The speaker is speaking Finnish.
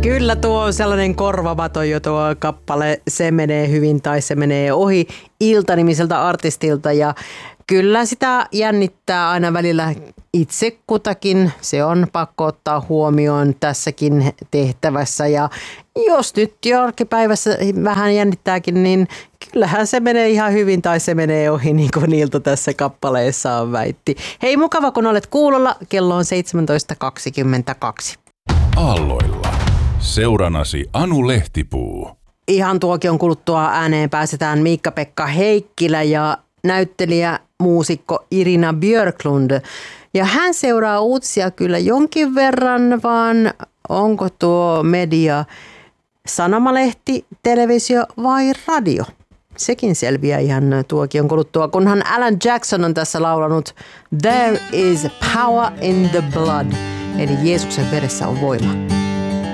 Kyllä tuo on sellainen korvamaton jo tuo kappale, se menee hyvin tai se menee ohi Ilta-nimiseltä artistilta ja kyllä sitä jännittää aina välillä itse kutakin. Se on pakko ottaa huomioon tässäkin tehtävässä ja jos nyt jo arkipäivässä vähän jännittääkin, niin kyllähän se menee ihan hyvin tai se menee ohi, niin kuin Ilta tässä kappaleessaan väitti. Hei, mukava kun olet kuulolla. Kello on 17.22. Aalloilla. Seuranasi Anu Lehtipuu. Ihan tuokion kuluttua ääneen pääsetään Miikka-Pekka Heikkilä ja näyttelijä, muusikko Irina Björklund. Ja hän seuraa uutisia kyllä jonkin verran, vaan onko tuo media sanomalehti, televisio vai radio? Sekin selviää ihan tuokion kuluttua, kunhan Alan Jackson on tässä laulanut There is power in the blood, eli Jeesuksen veressä on voima.